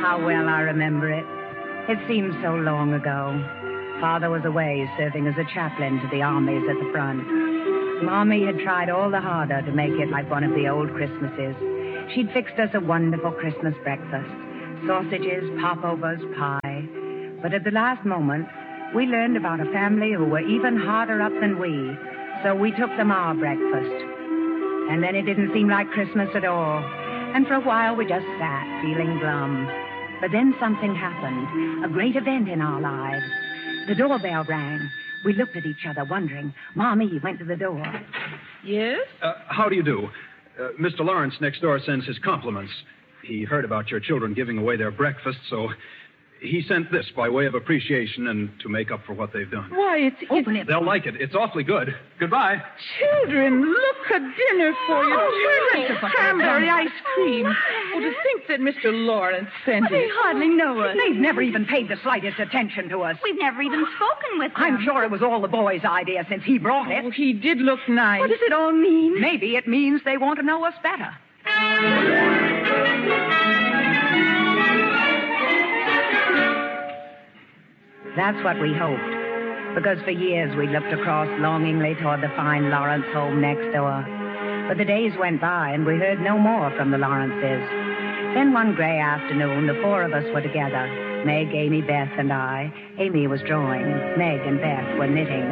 how well I remember it. It seems so long ago. Father was away serving as a chaplain to the armies at the front. Mommy had tried all the harder to make it like one of the old Christmases. She'd fixed us a wonderful Christmas breakfast. Sausages, popovers, pie. But at the last moment, we learned about a family who were even harder up than we. So we took them our breakfast. And then it didn't seem like Christmas at all. And for a while we just sat, feeling glum. But then something happened. A great event in our lives. The doorbell rang. We looked at each other, wondering. Mommy went to the door. Yes? How do you do? Mr. Lawrence next door sends his compliments. He heard about your children giving away their breakfast, so he sent this by way of appreciation and to make up for what they've done. Why, it's... Open it. They'll like it. It's awfully good. Goodbye. Children, look, a dinner for you. Christopher. Cranberry ice cream. Oh, to think that Mr. Lawrence sent They it. hardly know us. They've never even paid the slightest attention to us. We've never even spoken with them. I'm sure it was all the boy's idea since he brought it. Oh, he did look nice. What does it all mean? Maybe it means they want to know us better. That's what we hoped. Because for years we looked across longingly toward the fine Lawrence home next door. But the days went by and we heard no more from the Lawrences. Then one gray afternoon, the four of us were together. Meg, Amy, Beth, and I. Amy was drawing. Meg and Beth were knitting.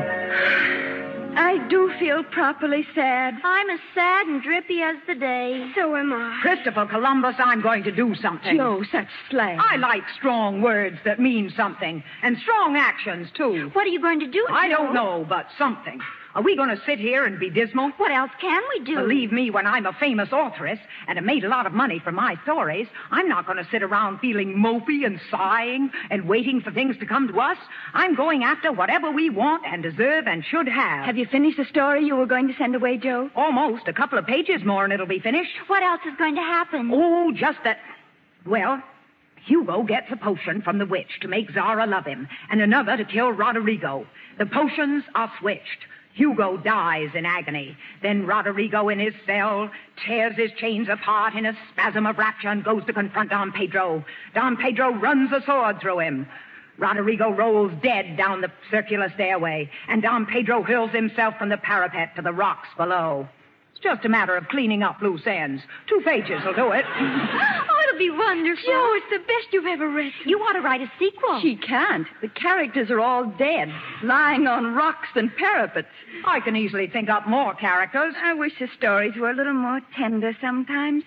I do feel properly sad. I'm as sad and drippy as the day. So am I. Christopher Columbus, I'm going to do something. Joe, such slang. I like strong words that mean something. And strong actions, too. What are you going to do, I Joe? don't know, but something. Are we going to sit here and be dismal? What else can we do? Believe me, when I'm a famous authoress and have made a lot of money from my stories, I'm not going to sit around feeling mopey and sighing and waiting for things to come to us. I'm going after whatever we want and deserve and should have. Have you finished the story you were going to send away, Joe? Almost. A couple of pages more and it'll be finished. What else is going to happen? Oh, just that... Well, Hugo gets a potion from the witch to make Zara love him and another to kill Roderigo. The potions are switched. Hugo dies in agony. Then Roderigo in his cell tears his chains apart in a spasm of rapture and goes to confront Dom Pedro. Dom Pedro runs a sword through him. Roderigo rolls dead down the circular stairway, and Dom Pedro hurls himself from the parapet to the rocks below. It's just a matter of cleaning up loose ends. 2 pages will do it. Oh, it'll be wonderful. Joe, it's the best you've ever written. You ought to write a sequel. She can't. The characters are all dead, lying on rocks and parapets. I can easily think up more characters. I wish the stories were a little more tender sometimes.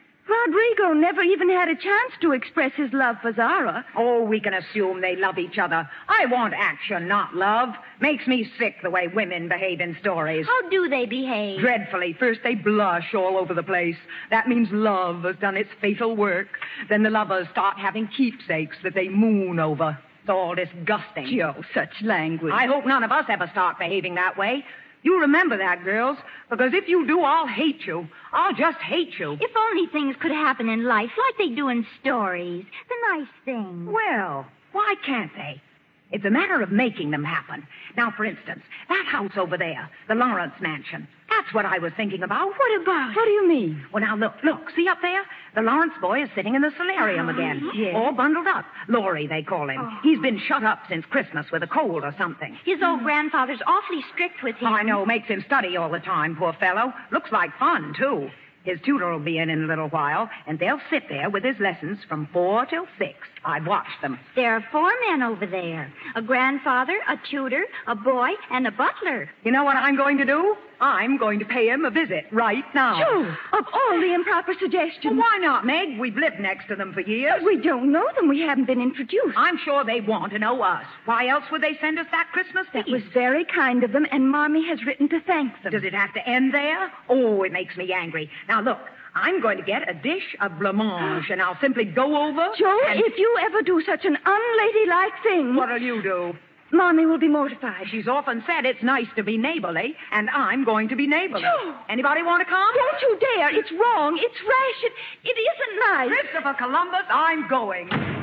Rodrigo never even had a chance to express his love for Zara. Oh, we can assume they love each other. I want action, not love. Makes me sick the way women behave in stories. How do they behave? Dreadfully. First they blush all over the place. That means love has done its fatal work. Then the lovers start having keepsakes that they moon over. It's all disgusting. Joe, such language. I hope none of us ever start behaving that way. You remember that, girls, because if you do, I'll hate you. I'll just hate you. If only things could happen in life like they do in stories. The nice things. Well, why can't they? It's a matter of making them happen. Now, for instance, that house over there, the Lawrence mansion. That's what I was thinking about. What about? What do you mean? Well, now, look, see up there? The Lawrence boy is sitting in the solarium again. Yes. All bundled up. Laurie, they call him. Oh. He's been shut up since Christmas with a cold or something. His old grandfather's awfully strict with him. I know, makes him study all the time, poor fellow. Looks like fun, too. His tutor will be in a little while, and they'll sit there with his lessons from 4 till 6. I've watched them. There are 4 men over there. A grandfather, a tutor, a boy, and a butler. You know what I'm going to do? I'm going to pay him a visit right now. Joe, of all the improper suggestions. Well, why not, Meg? We've lived next to them for years. But we don't know them. We haven't been introduced. I'm sure they want to know us. Why else would they send us that Christmas That feast? was very kind of them, and Mommy has written to thank them. Does it have to end there? Oh, it makes me angry. Now, look, I'm going to get a dish of blancmange, and I'll simply go over... Joe, and... if you ever do such an unladylike thing... What'll you do? Mommy will be mortified. She's often said it's nice to be neighborly, and I'm going to be neighborly. Joe! Anybody want to come? Don't you dare. It's wrong. It's rash. It isn't nice. Christopher Columbus, I'm going.